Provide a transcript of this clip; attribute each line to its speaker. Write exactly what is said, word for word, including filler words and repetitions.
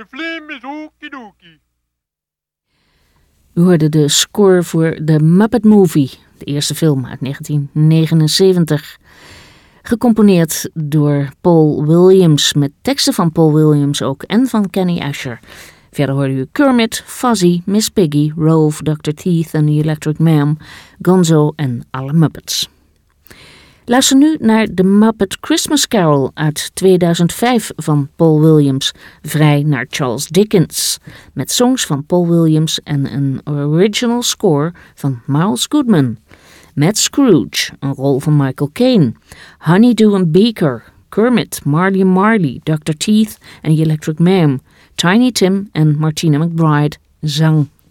Speaker 1: De vlim is oekidoekie.
Speaker 2: U hoorde de score voor The Muppet Movie, de eerste film uit negentien negenenzeventig. Gecomponeerd door Paul Williams, met teksten van Paul Williams ook en van Kenny Asher. Verder hoorde u Kermit, Fuzzy, Miss Piggy, Rolf, doctor Teeth en The Electric Man, Gonzo en alle Muppets. Luister nu naar The Muppet Christmas Carol uit tweeduizend vijf van Paul Williams, vrij naar Charles Dickens, met songs van Paul Williams en een original score van Miles Goodman. Met Scrooge, een rol van Michael Caine, Honeydew en Beaker, Kermit, Marley Marley, doctor Teeth en The Electric Man, Tiny Tim en Martina McBride, zang.